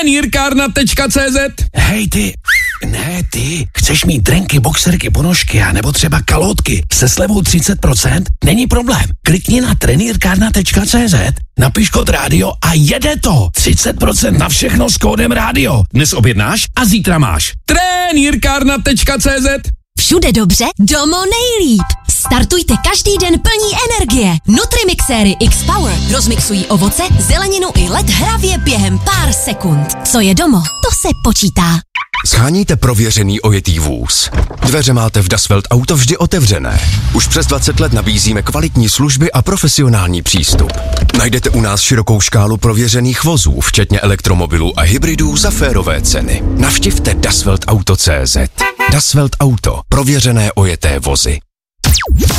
Trenýrkárna.cz. Hej ty, ne ty, chceš mít drenky, boxerky, ponožky a nebo třeba kalhotky se slevou 30%? Není problém. Klikni na trenýrkárna.cz, napiš kód rádio a jede to. 30% na všechno s kódem rádio. Dnes objednáš a zítra máš. Trenýrkárna.cz. Všude dobře, domo nejlíp. Startujte každý den plní energie. Nutrimixéry X-Power rozmixují ovoce, zeleninu i led hravě během pár sekund. Co je domo, to se počítá. Sháníte prověřený ojetý vůz. Dveře máte v Das Welt Auto vždy otevřené. Už přes 20 let nabízíme kvalitní služby a profesionální přístup. Najdete u nás širokou škálu prověřených vozů, včetně elektromobilů a hybridů za férové ceny. Navštivte dasweltauto.cz. Das Welt Auto. Prověřené ojeté vozy.